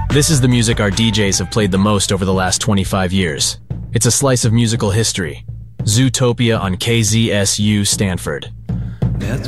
This is the music our DJs have played the most over the last 25 years. It's a slice of musical history. Zootopia on KZSU Stanford. That's